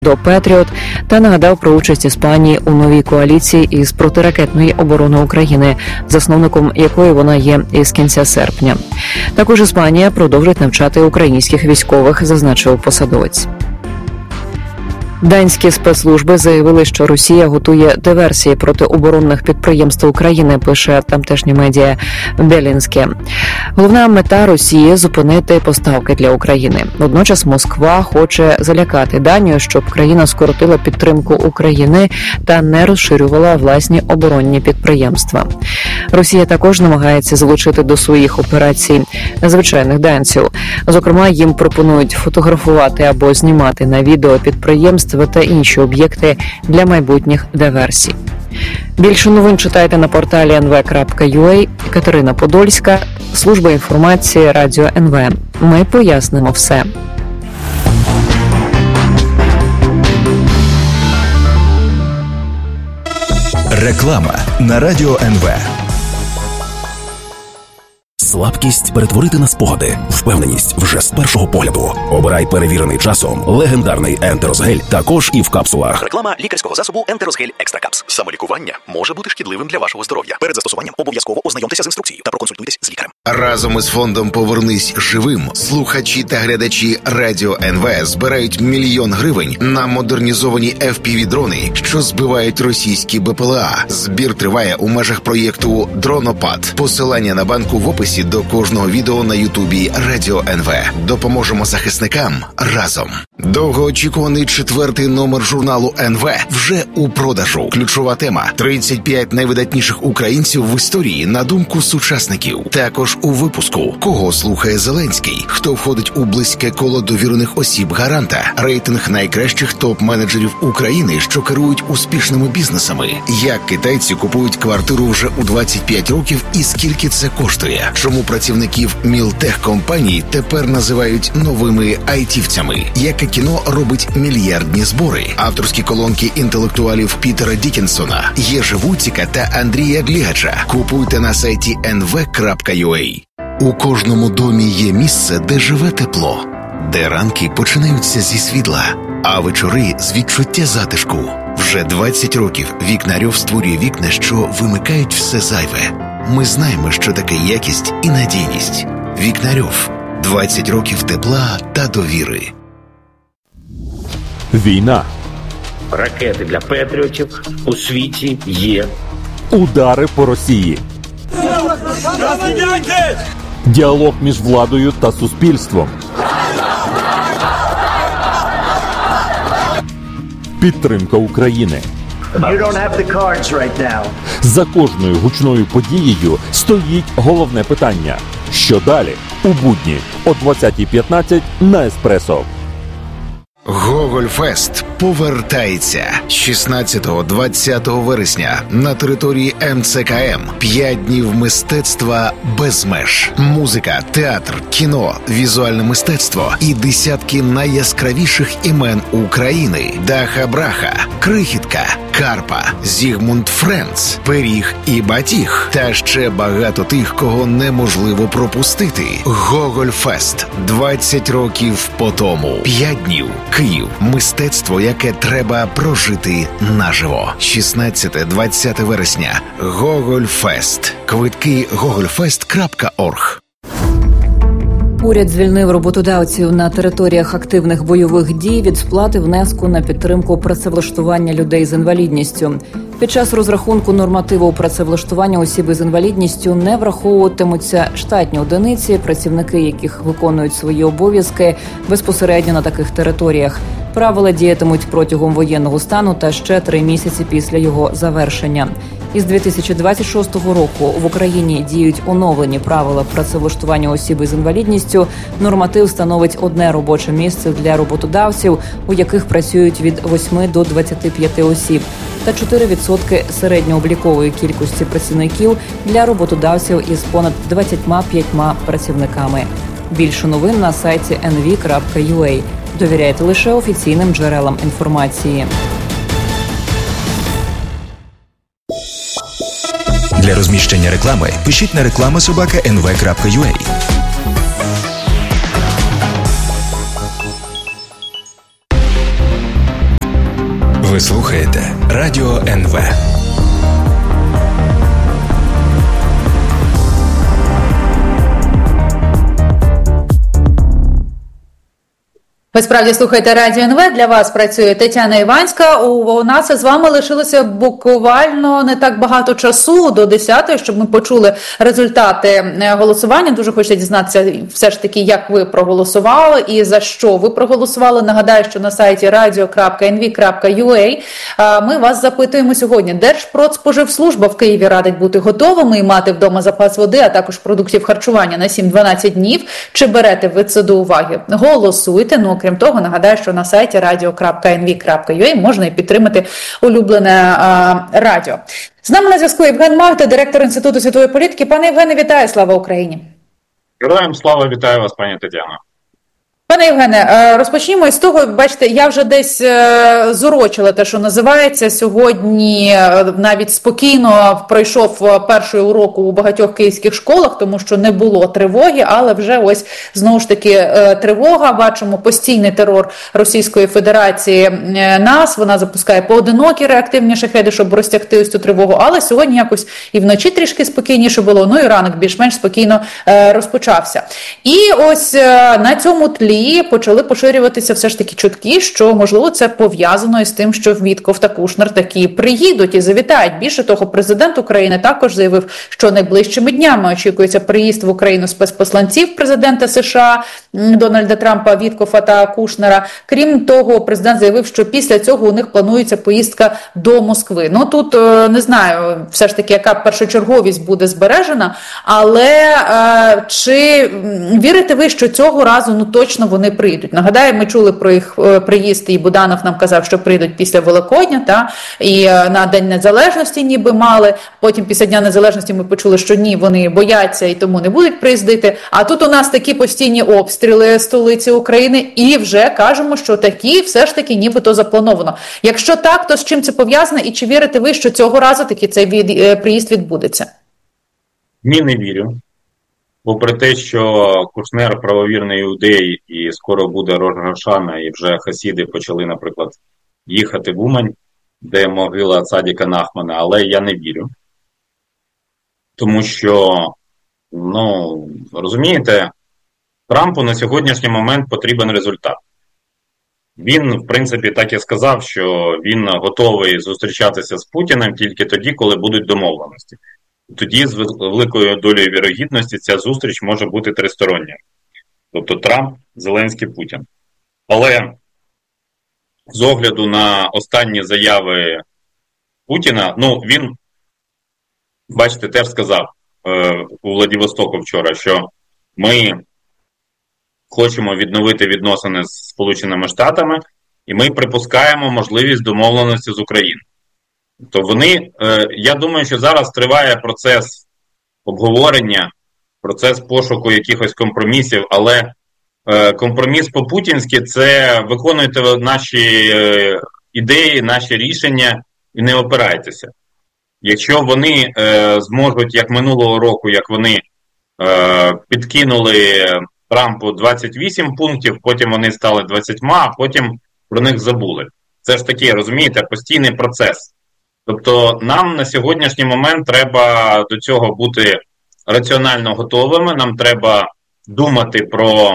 до «Петріот» та нагадав про участь Іспанії у новій коаліції із протиракетної оборони України, засновником якої вона є із кінця серпня. Також Іспанія продовжить навчати українських військових, зазначив посадовець. Данські спецслужби заявили, що Росія готує диверсії проти оборонних підприємств України, пише тамтешнє медіа Белінське. Головна мета Росії – зупинити поставки для України. Водночас Москва хоче залякати Данію, щоб країна скоротила підтримку України та не розширювала власні оборонні підприємства. Росія також намагається залучити до своїх операцій звичайних данців. Зокрема, їм пропонують фотографувати або знімати на відео підприємства та інші об'єкти для майбутніх диверсій. Більше новин читайте на порталі nv.ua. Катерина Подольська, служба інформації Радіо НВ. Ми пояснимо все. Реклама на Радіо НВ. Слабкість перетворити на спогади. Впевненість вже з першого погляду. Обирай перевірений часом легендарний Ентерозгель, також і в капсулах. Реклама лікарського засобу Ентерозгель Екстракапс. Самолікування може бути шкідливим для вашого здоров'я. Перед застосуванням обов'язково ознайомтеся з інструкцією та проконсультуйтесь з лікарем. Разом із фондом «Повернись живим» слухачі та глядачі Радіо НВ збирають 1 мільйон гривень на модернізовані FPV-дрони, що збивають російські БПЛА. Збір триває у межах проєкту «Дронопад». Посилання на банку в описі до кожного відео на Ютубі Радіо НВ. Допоможемо захисникам разом. Довгоочікуваний 4-й номер журналу НВ вже у продажу. Ключова тема – 35 найвидатніших українців в історії на думку сучасників. Також у випуску «Кого слухає Зеленський?», хто входить у близьке коло довірених осіб гаранта, рейтинг найкращих топ-менеджерів України, що керують успішними бізнесами, як китайці купують квартиру вже у 25 років і скільки це коштує, чому працівників мілтехкомпаній тепер називають новими айтівцями, яке кіно робить мільярдні збори, авторські колонки інтелектуалів Пітера Діккенсона, Єжи Вуціка та Андрія Глігача. Купуйте на сайті nv.ua. У кожному домі є місце, де живе тепло, де ранки починаються зі світла, а вечори з відчуття затишку. Вже 20 років Вікнарьов створює вікна, що вимикають все зайве. Ми знаємо, що таке якість і надійність. Вікнарьов. 20 років тепла та довіри. Війна. Ракети для «Петріотів» у світі є. Удари по Росії. Діалог між владою та суспільством. Підтримка України. За кожною гучною подією стоїть головне питання. Що далі? У будні о 20:15 на Еспресо. Гогольфест повертається 16-20 вересня на території МЦКМ. 5 днів мистецтва без меж. Музика, театр, кіно, візуальне мистецтво і десятки найяскравіших імен України. Даха Браха, Крихітка, Карпа, Зігмунд Френц, Пиріг і Батіг. Та ще багато тих, кого неможливо пропустити. Гогольфест. 20 років по тому. 5 днів. Київ. Мистецтво, яке треба прожити наживо. 16-20 вересня. Гогольфест. Квитки gogolfest.org. Уряд звільнив роботодавців на територіях активних бойових дій від сплати внеску на підтримку працевлаштування людей з інвалідністю. Під час розрахунку нормативу працевлаштування осіб із інвалідністю не враховуватимуться штатні одиниці, працівники яких виконують свої обов'язки безпосередньо на таких територіях. Правила діятимуть протягом воєнного стану та ще 3 місяці після його завершення. Із 2026 року в Україні діють оновлені правила працевлаштування осіб із інвалідністю. Норматив становить 1 робоче місце для роботодавців, у яких працюють від 8 до 25 осіб, та 4% середньооблікової кількості працівників для роботодавців із понад 25 працівниками. Більше новин на сайті nv.ua. Довіряйте лише офіційним джерелам інформації. Для розміщення реклами пишіть на reklama@nv.ua. слухаєте Радіо НВ. Ви справді слухаєте Радіо НВ, для вас працює Тетяна Іванська. У нас з вами лишилося буквально не так багато часу до 10-ї, щоб ми почули результати голосування. Дуже хочеться дізнатися все ж таки, як ви проголосували і за що ви проголосували. Нагадаю, що на сайті radio.nv.ua ми вас запитуємо сьогодні. Держпродспоживслужба в Києві радить бути готовими і мати вдома запас води, а також продуктів харчування на 7-12 днів. Чи берете ви це до уваги? Голосуйте. Крім того, нагадаю, що на сайті radio.nv.ua можна і підтримати улюблене радіо. З нами на зв'язку Євген Магда, директор Інституту світової політики. Пане Євгене, вітаю, слава Україні! Героям слава, вітаю вас, пані Тетяно. Пане Євгене, розпочнімо із того, бачите, я вже десь зурочила те, що називається. Сьогодні навіть спокійно пройшов перший урок у багатьох київських школах, тому що не було тривоги, але вже ось знову ж таки тривога. Бачимо постійний терор Російської Федерації нас. Вона запускає поодинокі реактивні шахеди, щоб розтягти ось цю тривогу. Але сьогодні якось і вночі трішки спокійніше було, ну і ранок більш-менш спокійно розпочався. І ось на цьому тлі почали поширюватися все ж таки чутки, що, можливо, це пов'язано із тим, що Вітков та Кушнер таки приїдуть і завітають. Більше того, президент України також заявив, що найближчими днями очікується приїзд в Україну спецпосланців президента США Дональда Трампа, Віткофа та Кушнера. Крім того, президент заявив, що після цього у них планується поїздка до Москви. Ну, тут не знаю, все ж таки, яка першочерговість буде збережена, але чи вірите ви, що цього разу, точно вони прийдуть? Нагадаю, ми чули про їх приїзд, і Буданов нам казав, що прийдуть після Великодня, і на День Незалежності ніби мали. Потім після Дня Незалежності ми почули, що ні, вони бояться і тому не будуть приїздити. А тут у нас такі постійні обстріли столиці України, і вже кажемо, що такі все ж таки нібито заплановано. Якщо так, то з чим це пов'язано, і чи вірите ви, що цього разу таки цей приїзд відбудеться? Ні, не вірю. Попри те, що Кушнер правовірний іудей і скоро буде Рош Гашана, і вже хасіди почали, наприклад, їхати в Умань, де могила Цадіка Нахмана, але я не вірю. Тому що, розумієте, Трампу на сьогоднішній момент потрібен результат. Він, в принципі, так і сказав, що він готовий зустрічатися з Путіним тільки тоді, коли будуть домовленості. Тоді з великою долею вірогідності ця зустріч може бути тристороння. Тобто Трамп, Зеленський, Путін. Але з огляду на останні заяви Путіна, він, бачите, теж сказав у Владивостоку вчора, що ми хочемо відновити відносини з Сполученими Штатами, і ми припускаємо можливість домовленості з Україною. То я думаю, що зараз триває процес обговорення, процес пошуку якихось компромісів, але компроміс по-путінськи – це виконуйте наші ідеї, наші рішення і не опирайтеся. Якщо вони зможуть, як минулого року, як вони підкинули Трампу 28 пунктів, потім вони стали 20, а потім про них забули. Це ж таке, розумієте, постійний процес. Тобто нам на сьогоднішній момент треба до цього бути раціонально готовими, нам треба думати про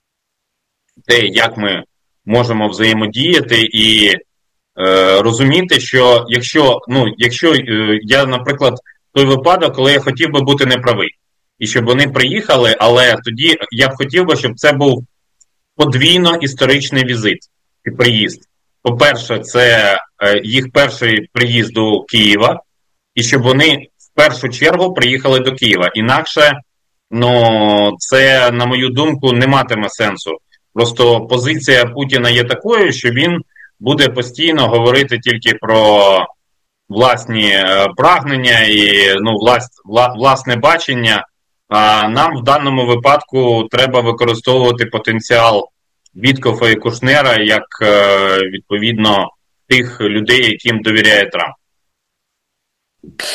те, як ми можемо взаємодіяти і розуміти, що якщо я, наприклад, той випадок, коли я хотів би бути неправий, і щоб вони приїхали, але тоді я б хотів би, щоб це був подвійно історичний візит і приїзд. По-перше, це їх перший приїзд до Києва, і щоб вони в першу чергу приїхали до Києва. Інакше, це, на мою думку, не матиме сенсу. Просто позиція Путіна є такою, що він буде постійно говорити тільки про власні прагнення і власне бачення. А нам в даному випадку треба використовувати потенціал Віткофа і Кушнера як, відповідно, тих людей, яким довіряє Трамп.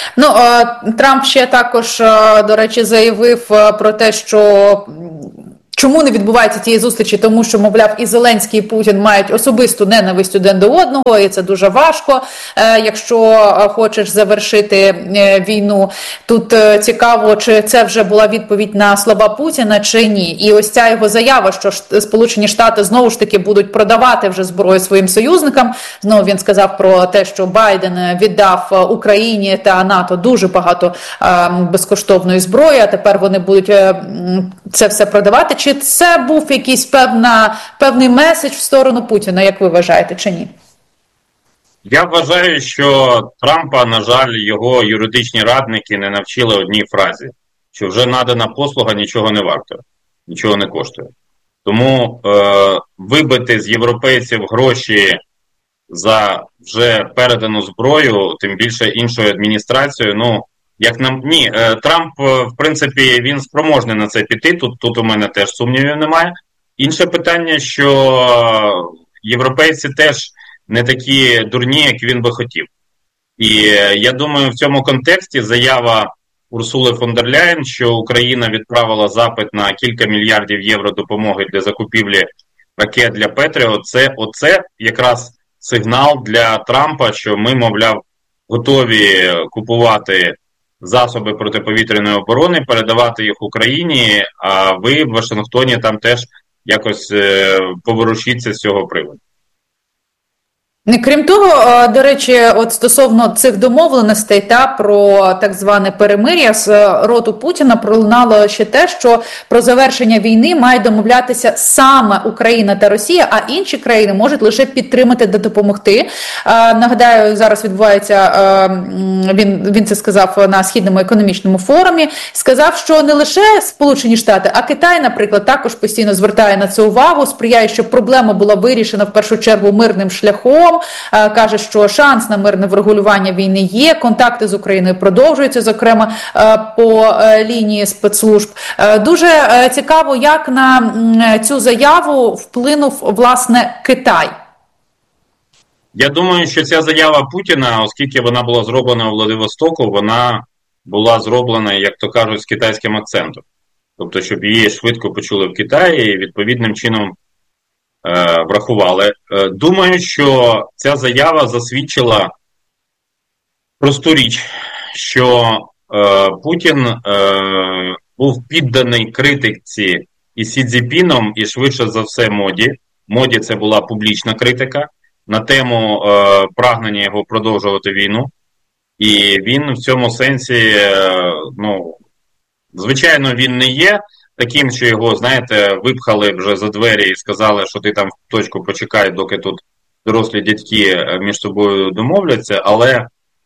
Трамп ще також, до речі, заявив про те, що Чому не відбувається тієї зустрічі? Тому що, мовляв, і Зеленський, і Путін мають особисту ненависть один до одного, і це дуже важко, якщо хочеш завершити війну. Тут цікаво, чи це вже була відповідь на слова Путіна, чи ні. І ось ця його заява, що Сполучені Штати знову ж таки будуть продавати вже зброю своїм союзникам. Знову він сказав про те, що Байден віддав Україні та НАТО дуже багато безкоштовної зброї, а тепер вони будуть це все продавати. Чи це був якийсь певний меседж в сторону Путіна, як ви вважаєте, чи ні? Я вважаю, що Трампа, на жаль, його юридичні радники не навчили одній фразі, що вже надана послуга нічого не варта, нічого не коштує. Тому вибити з європейців гроші за вже передану зброю, тим більше іншою адміністрацією, Трамп, в принципі, він спроможний на це піти, тут у мене теж сумнівів немає. Інше питання, що європейці теж не такі дурні, як він би хотів. І я думаю, в цьому контексті заява Урсули фон дер Ляєн, що Україна відправила запит на кілька мільярдів євро допомоги для закупівлі ракет для Петріот, оце якраз сигнал для Трампа, що ми, мовляв, готові купувати засоби протиповітряної оборони, передавати їх Україні, а ви в Вашингтоні там теж якось поворушіться з цього приводу. Крім того, до речі, от стосовно цих домовленостей про так зване перемир'я, з роту Путіна пролунало ще те, що про завершення війни мають домовлятися саме Україна та Росія, а інші країни можуть лише підтримати та допомогти. Нагадаю, зараз відбувається, він це сказав на Східному економічному форумі, сказав, що не лише Сполучені Штати, а Китай, наприклад, також постійно звертає на це увагу, сприяє, щоб проблема була вирішена в першу чергу мирним шляхом. Каже, що шанс на мирне врегулювання війни є, контакти з Україною продовжуються, зокрема, по лінії спецслужб. Дуже цікаво, як на цю заяву вплинув, власне, Китай. Я думаю, що ця заява Путіна, оскільки вона була зроблена у Владивостоку, вона була зроблена, як то кажуть, з китайським акцентом. Тобто, щоб її швидко почули в Китаї і відповідним чином врахували. Думаю, що ця заява засвідчила просту річ, що Путін був підданий критиці і Сі Цзіньпіном, і швидше за все Моді. Моді – це була публічна критика на тему прагнення його продовжувати війну. І він в цьому сенсі, звичайно, він не є таким, що його, знаєте, випхали вже за двері і сказали, що ти там в точку почекай, доки тут дорослі дядьки між собою домовляться, але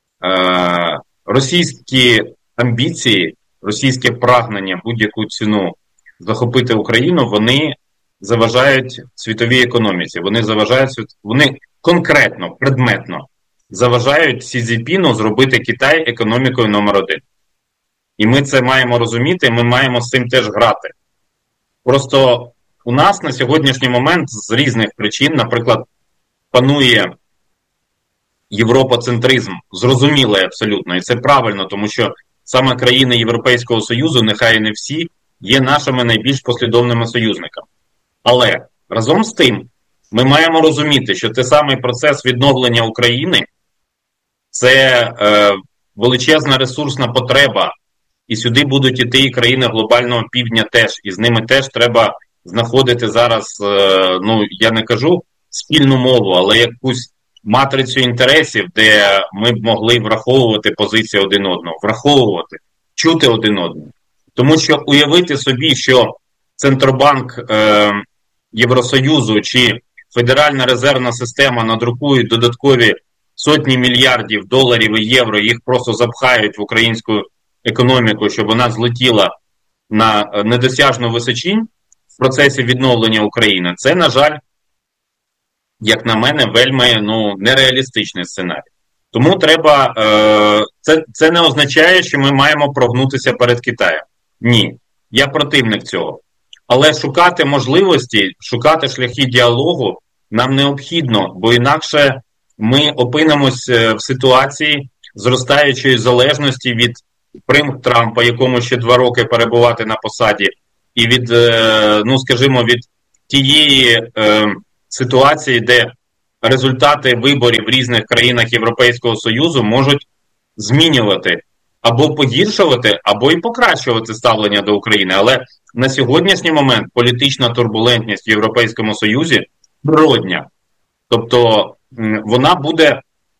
російські амбіції, російське прагнення будь-яку ціну захопити Україну, вони заважають світовій економіці, вони конкретно, предметно заважають Сі Цзіньпіну зробити Китай економікою номер 1. І ми це маємо розуміти, ми маємо з цим теж грати. Просто у нас на сьогоднішній момент з різних причин, наприклад, панує європоцентризм, зрозумілий абсолютно, і це правильно, тому що саме країни Європейського Союзу, нехай і не всі, є нашими найбільш послідовними союзниками. Але разом з тим ми маємо розуміти, що цей самий процес відновлення України – це величезна ресурсна потреба, і сюди будуть іти і країни глобального півдня теж, і з ними теж треба знаходити зараз, я не кажу спільну мову, але якусь матрицю інтересів, де ми б могли враховувати позиції один одного, чути один одного. Тому що уявити собі, що Центробанк Євросоюзу чи Федеральна резервна система надрукують додаткові сотні мільярдів доларів і євро, їх просто запхають в українську економіку, щоб вона злетіла на недосяжну височінь в процесі відновлення України, це, на жаль, як на мене, вельми нереалістичний сценарій. Тому треба, це не означає, що ми маємо прогнутися перед Китаєм. Ні, я противник цього. Але шукати можливості, шукати шляхи діалогу нам необхідно, бо інакше ми опинимось в ситуації зростаючої залежності від примх Трампа, якому ще 2 роки перебувати на посаді, і від, від тієї ситуації, де результати виборів в різних країнах Європейського Союзу можуть змінювати або погіршувати, або і покращувати ставлення до України. Але на сьогоднішній момент політична турбулентність в Європейському Союзі природня. Тобто вона буде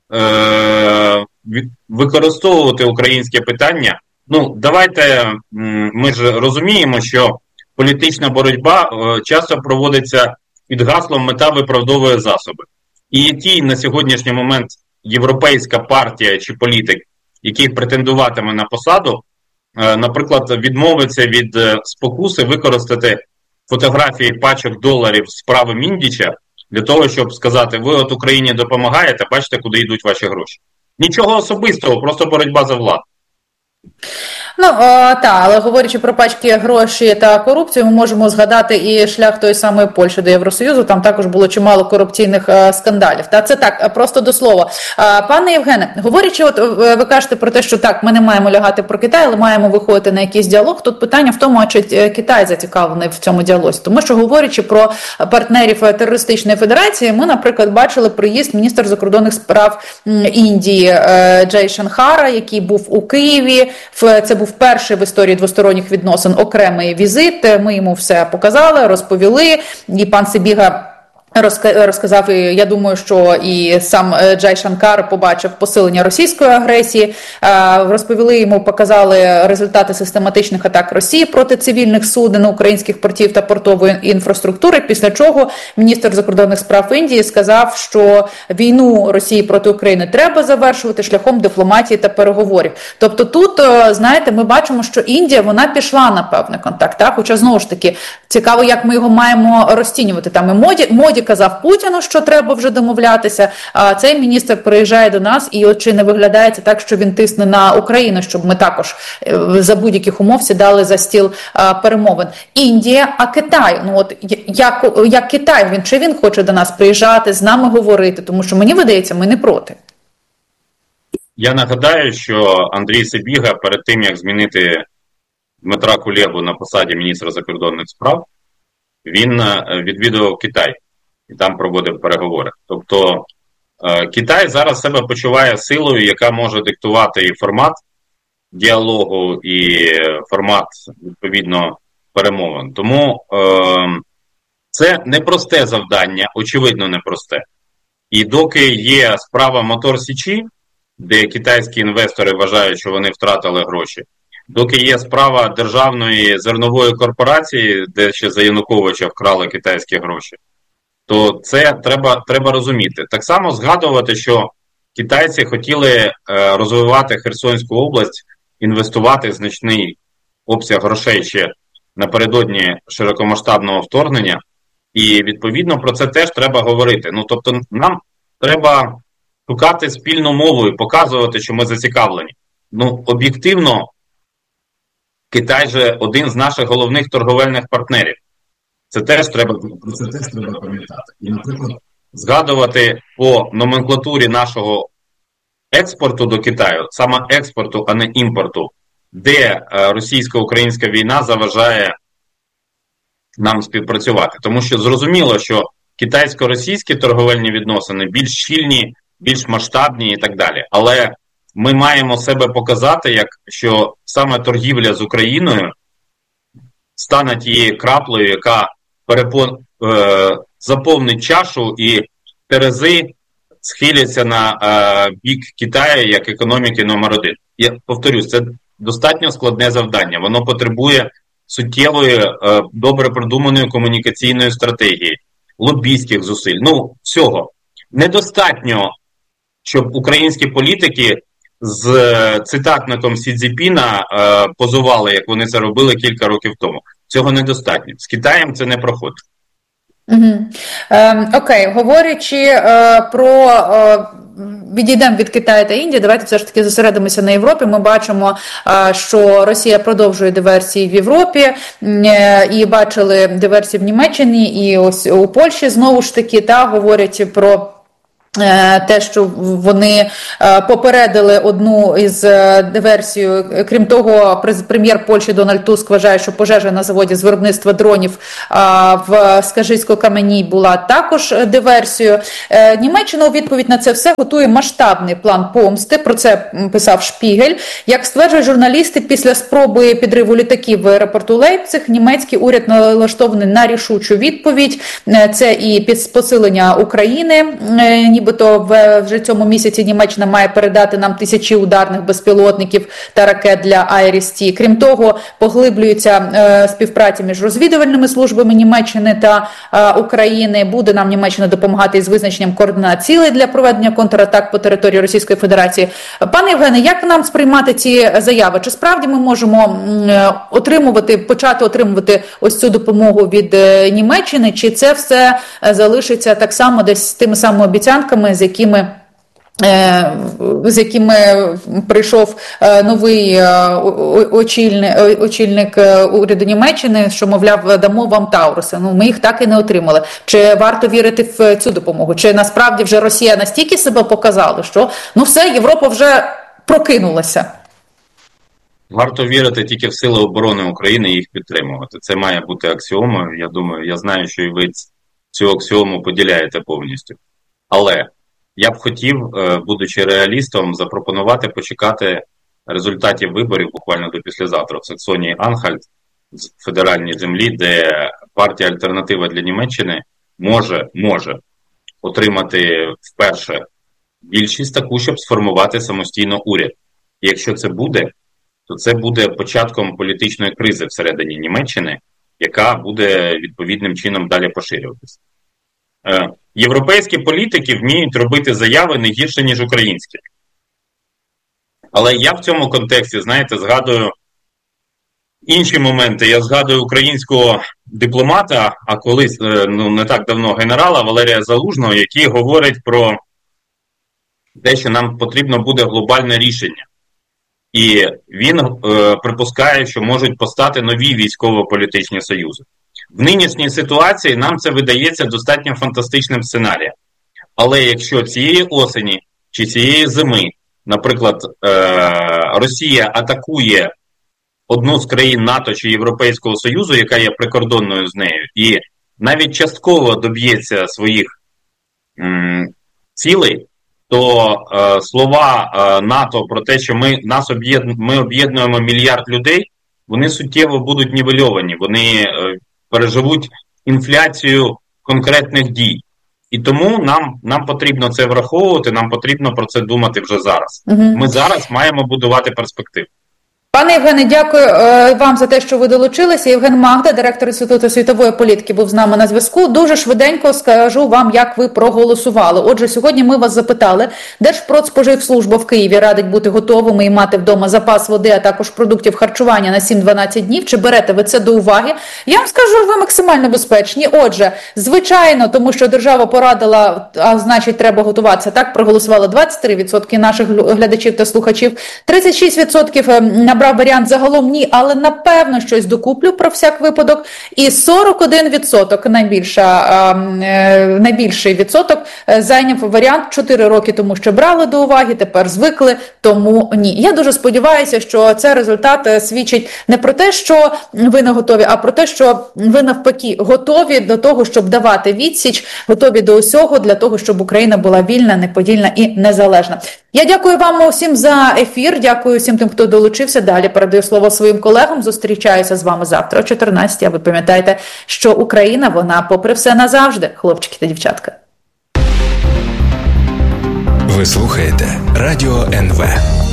використовувати українське питання. Давайте, ми ж розуміємо, що політична боротьба часто проводиться під гаслом «мета виправдовує засоби». І який на сьогоднішній момент європейська партія чи політик, який претендуватиме на посаду, наприклад, відмовиться від спокуси використати фотографії пачок доларів з правом Міндіча для того, щоб сказати, ви от Україні допомагаєте, бачите, куди йдуть ваші гроші. Нічого особистого, просто боротьба за владу. Але говорячи про пачки гроші та корупцію, ми можемо згадати і шлях тої самої Польщі до Євросоюзу. Там також було чимало корупційних скандалів. Це так, просто до слова. Пане Євгене, говорячи, ви кажете про те, що так, ми не маємо лягати про Китай, але маємо виходити на якийсь діалог. Тут питання в тому, чи Китай зацікавлений в цьому діалозі. Тому що, говорячи про партнерів терористичної федерації, ми, наприклад, бачили приїзд міністра закордонних справ Індії Джей Шанкара, який був у Києві. Це був перший в історії двосторонніх відносин окремий візит. Ми йому все показали, розповіли. І пан Сибіга розказав, і я думаю, що і сам Джай Шанкар побачив посилення російської агресії. Розповіли йому, показали результати систематичних атак Росії проти цивільних суден, українських портів та портової інфраструктури, після чого міністр закордонних справ Індії сказав, що війну Росії проти України треба завершувати шляхом дипломатії та переговорів. Тобто тут, знаєте, ми бачимо, що Індія, вона пішла на певний контакт, хоча, знову ж таки, цікаво, як ми його маємо розцінювати. Там і Моді казав Путіну, що треба вже домовлятися, а цей міністр приїжджає до нас, і от чи не виглядає це так, що він тисне на Україну, щоб ми також за будь-яких умов сідали за стіл перемовин. Індія, а Китай? Як Китай? Чи він хоче до нас приїжджати, з нами говорити? Тому що, мені видається, ми не проти. Я нагадаю, що Андрій Сибіга перед тим, як змінити Дмитра Кулебу на посаді міністра закордонних справ, він відвідував Китай і там проводив переговори. Тобто Китай зараз себе почуває силою, яка може диктувати і формат діалогу, і формат, відповідно, перемовин. Тому це непросте завдання, очевидно непросте. І доки є справа Мотор Січі, де китайські інвестори вважають, що вони втратили гроші, доки є справа державної зернової корпорації, де ще за Януковича вкрали китайські гроші, то це треба розуміти. Так само згадувати, що китайці хотіли розвивати Херсонську область, інвестувати значний обсяг грошей ще напередодні широкомасштабного вторгнення, і відповідно про це теж треба говорити. Тобто нам треба шукати спільну мову і показувати, що ми зацікавлені. Об'єктивно, Китай же один з наших головних торговельних партнерів. Це теж треба пам'ятати. І, наприклад, згадувати по номенклатурі нашого експорту до Китаю, саме експорту, а не імпорту, де російсько-українська війна заважає нам співпрацювати. Тому що зрозуміло, що китайсько-російські торговельні відносини більш щільні, більш масштабні і так далі. Але ми маємо себе показати, що саме торгівля з Україною стане тією краплею, яка заповнить чашу, і терези схиляться на бік Китаю як економіки номер один. Я повторюсь, це достатньо складне завдання. Воно потребує суттєвої, добре продуманої комунікаційної стратегії, лобійських зусиль. Всього. Недостатньо, щоб українські політики з цитатником Сі Цзіньпіна позували, як вони це робили кілька років тому. Цього недостатньо. З Китаєм це не проходить. Окей, говорячи про... Відійдемо від Китаю та Індії, давайте все ж таки зосередимося на Європі. Ми бачимо, що Росія продовжує диверсії в Європі, і бачили диверсії в Німеччині, і ось у Польщі знову ж таки, говорять про те, що вони попередили одну із диверсій. Крім того, прем'єр Польщі Дональд Туск вважає, що пожежа на заводі з виробництва дронів в Скаржисько-Кам'яній була також диверсією. Німеччина у відповідь на це все готує масштабний план помсти. Про це писав Шпігель. Як стверджують журналісти, після спроби підриву літаків в аеропорту Лейпциг, німецький уряд налаштований на рішучу відповідь. Це і посилення України. Нібито вже цьому місяці Німеччина має передати нам 1000 ударних безпілотників та ракет для Айріс-Ті. Крім того, поглиблюється співпраця між розвідувальними службами Німеччини та України. Буде нам Німеччина допомагати із визначенням координат цілей для проведення контратак по території Російської Федерації. Пане Євгене, як нам сприймати ці заяви? Чи справді ми можемо почати отримувати ось цю допомогу від Німеччини? Чи це все залишиться так само десь тими самими обіцянками, з якими прийшов новий очільник уряду Німеччини, що, мовляв, дамо вам Тауруси. Ми їх так і не отримали. Чи варто вірити в цю допомогу? Чи насправді вже Росія настільки себе показала, що все, Європа вже прокинулася? Варто вірити тільки в сили оборони України і їх підтримувати. Це має бути аксіомою. Я думаю, я знаю, що і ви цю аксіому поділяєте повністю. Але я б хотів, будучи реалістом, запропонувати почекати результатів виборів буквально до післязавтра в Саксонії-Анхальт, в федеральній землі, де партія «Альтернатива для Німеччини» може отримати вперше більшість таку, щоб сформувати самостійно уряд. І якщо це буде, то це буде початком політичної кризи всередині Німеччини, яка буде відповідним чином далі поширюватися. Європейські політики вміють робити заяви не гірше, ніж українські. Але я в цьому контексті, згадую інші моменти. Я згадую українського дипломата, а колись, не так давно, генерала Валерія Залужного, який говорить про те, що нам потрібно буде глобальне рішення. І він припускає, що можуть постати нові військово-політичні союзи. В нинішній ситуації нам це видається достатньо фантастичним сценарієм. Але якщо цієї осені чи цієї зими, наприклад, Росія атакує одну з країн НАТО чи Європейського Союзу, яка є прикордонною з нею, і навіть частково доб'ється своїх цілей, то слова НАТО про те, що ми об'єднуємо мільярд людей, вони суттєво будуть нівельовані, вони переживуть інфляцію конкретних дій. І тому нам потрібно це враховувати, нам потрібно про це думати вже зараз. Ми зараз маємо будувати перспективу. Пане Євгене, дякую вам за те, що ви долучилися. Євген Магда, директор Інституту світової політики, був з нами на зв'язку. Дуже швиденько скажу вам, як ви проголосували. Отже, сьогодні ми вас запитали. Держпродспоживслужба в Києві радить бути готовими і мати вдома запас води, а також продуктів харчування на 7-12 днів. Чи берете ви це до уваги? Я вам скажу, ви максимально безпечні. Отже, звичайно, тому що держава порадила, а значить треба готуватися. Так проголосували 23% наших глядачів та слухачів. 36% набрав варіант загалом ні, але напевно щось докуплю про всяк випадок. І 41%, найбільший відсоток, зайняв варіант 4 роки тому, що брали до уваги, тепер звикли, тому ні. Я дуже сподіваюся, що цей результат свідчить не про те, що ви не готові, а про те, що ви навпаки готові до того, щоб давати відсіч, готові до усього для того, щоб Україна була вільна, неподільна і незалежна. Я дякую вам усім за ефір, дякую всім тим, хто долучився. Далі передаю слово своїм колегам. Зустрічаюся з вами завтра о 14-й. А ви пам'ятаєте, що Україна, вона попри все назавжди, хлопчики та дівчатка. Ви слухаєте Радіо НВ.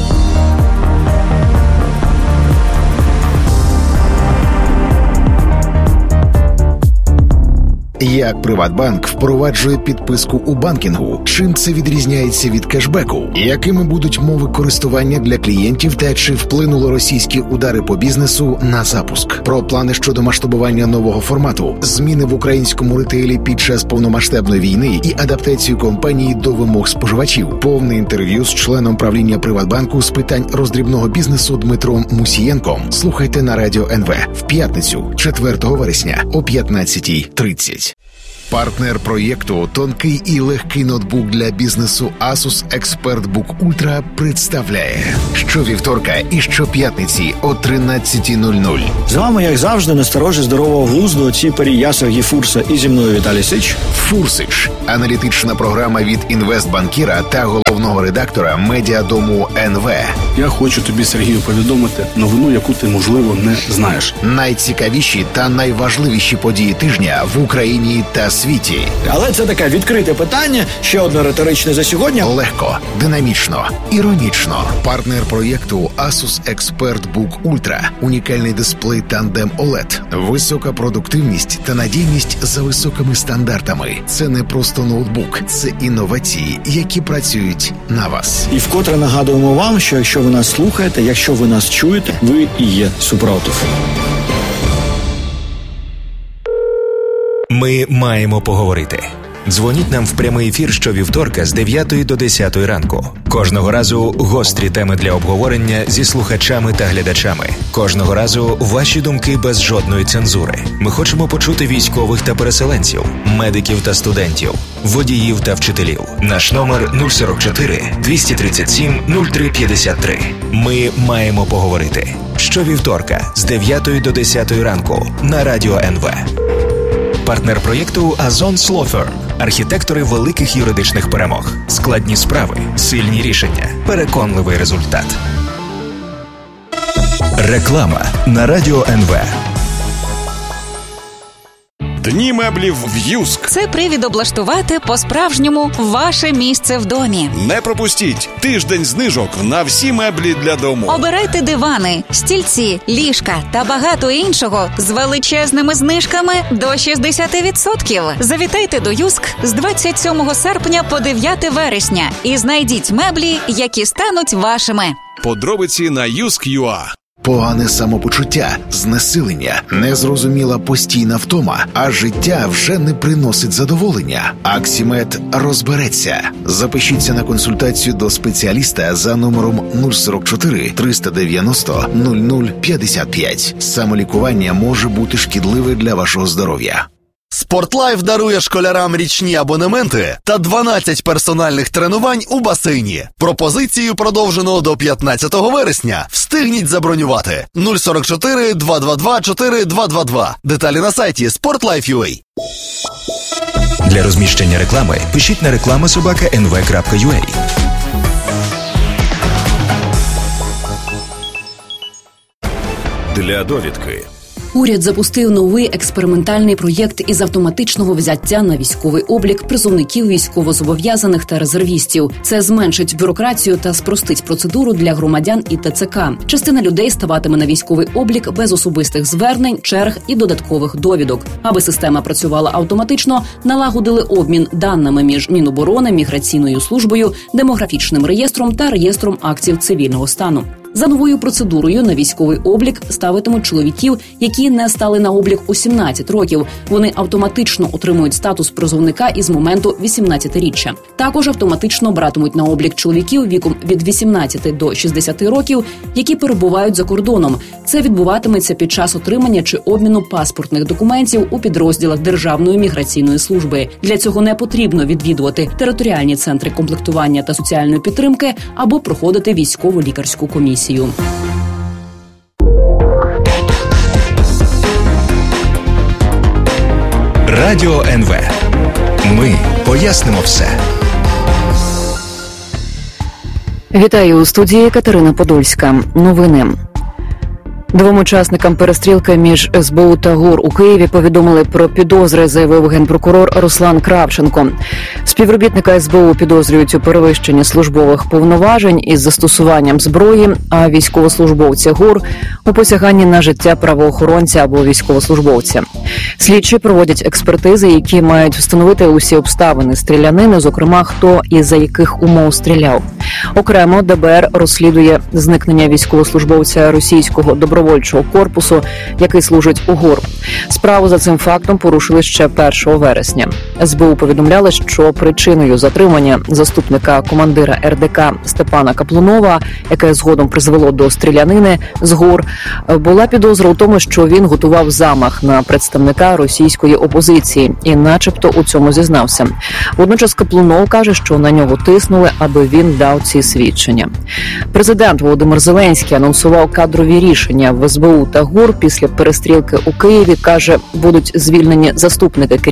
Як Приватбанк впроваджує підписку у банкінгу? Чим це відрізняється від кешбеку? Якими будуть мови користування для клієнтів та чи вплинули російські удари по бізнесу на запуск? Про плани щодо масштабування нового формату, зміни в українському ретейлі під час повномасштабної війни і адаптацію компанії до вимог споживачів. Повне інтерв'ю з членом правління Приватбанку з питань роздрібного бізнесу Дмитром Мусієнком. Слухайте на Радіо НВ в п'ятницю, 4 вересня о 15:30. Партнер проєкту «Тонкий і легкий ноутбук для бізнесу Asus ExpertBook Ultra» представляє щовівторка і щоп'ятниці о 13:00. З вами, як завжди, насторожі здорового глузду отці Парія Сергій Фурса і зі мною Віталій Сич. Фурсич – аналітична програма від інвестбанкіра та головного редактора медіадому НВ. Я хочу тобі, Сергію, повідомити новину, яку ти, можливо, не знаєш. Найцікавіші та найважливіші події тижня в Україні та світі. Але це таке відкрите питання, ще одне риторичне за сьогодні. Легко, динамічно, іронічно. Партнер проєкту Asus ExpertBook Ultra. Унікальний дисплей Tandem OLED. Висока продуктивність та надійність за високими стандартами. Це не просто ноутбук, це інновації, які працюють на вас. І вкотре нагадуємо вам, що якщо ви нас слухаєте, якщо ви нас чуєте, ви і є супротив. Ми маємо поговорити. Дзвоніть нам в прямий ефір щовівторка з 9 до 10 ранку. Кожного разу гострі теми для обговорення зі слухачами та глядачами. Кожного разу ваші думки без жодної цензури. Ми хочемо почути військових та переселенців, медиків та студентів, водіїв та вчителів. Наш номер 044 237 0353. Ми маємо поговорити. Щовівторка з 9 до 10 ранку на Радіо НВ. Партнер проєкту Ozon Law Firm. Архітектори великих юридичних перемог. Складні справи, сильні рішення, переконливий результат. Реклама на Радіо НВ. Дні меблів в Юск. Це привід облаштувати по-справжньому ваше місце в домі. Не пропустіть тиждень знижок на всі меблі для дому. Обирайте дивани, стільці, ліжка та багато іншого з величезними знижками до 60%. Завітайте до Юск з 27 серпня по 9 вересня і знайдіть меблі, які стануть вашими. Подробиці на Юск.ua. Погане самопочуття, знесилення, незрозуміла постійна втома, а життя вже не приносить задоволення. Аксімед розбереться. Запишіться на консультацію до спеціаліста за номером 044 390 0055. Самолікування може бути шкідливе для вашого здоров'я. Спортлайф дарує школярам річні абонементи та 12 персональних тренувань у басейні. Пропозицію продовжено до 15 вересня. Встигніть забронювати. 044 222 4222. Деталі на сайті sportlife.ua. Для розміщення реклами пишіть на reklama@nv.ua. Для довідки. Уряд запустив новий експериментальний проєкт із автоматичного взяття на військовий облік призовників військовозобов'язаних та резервістів. Це зменшить бюрократію та спростить процедуру для громадян і ТЦК. Частина людей ставатиме на військовий облік без особистих звернень, черг і додаткових довідок. Аби система працювала автоматично, налагодили обмін даними між Міноборони, міграційною службою, демографічним реєстром та реєстром актів цивільного стану. За новою процедурою на військовий облік ставитимуть чоловіків, які не стали на облік у 17 років. Вони автоматично отримують статус призовника із моменту 18-річчя. Також автоматично братимуть на облік чоловіків віком від 18 до 60 років, які перебувають за кордоном. Це відбуватиметься під час отримання чи обміну паспортних документів у підрозділах Державної міграційної служби. Для цього не потрібно відвідувати територіальні центри комплектування та соціальної підтримки або проходити військово-лікарську комісію. Радіо НВ. Ми пояснимо все. Вітаю у студії Катерина Подольська. Новини. Двом учасникам перестрілки між СБУ та ГУР у Києві повідомили про підозри, заявив генпрокурор Руслан Кравченко. Співробітника СБУ підозрюють у перевищенні службових повноважень із застосуванням зброї, а військовослужбовця ГУР – у посяганні на життя правоохоронця або військовослужбовця. Слідчі проводять експертизи, які мають встановити усі обставини стрілянини, зокрема, хто і за яких умов стріляв. Окремо ДБР розслідує зникнення військовослужбовця російського добровольчого корпусу, який служить у ГУР. Справу за цим фактом порушили ще 1 вересня. СБУ повідомляли, що причиною затримання заступника командира РДК Степана Каплунова, яке згодом призвело до стрілянини з ГУР, була підозра у тому, що він готував замах на представника російської опозиції і начебто у цьому зізнався. Водночас Каплунов каже, що на нього тиснули, аби він дав ці свідчення. Президент Володимир Зеленський анонсував кадрові рішення в СБУ та ГУР після перестрілки у Києві. Каже, будуть звільнені заступники керівника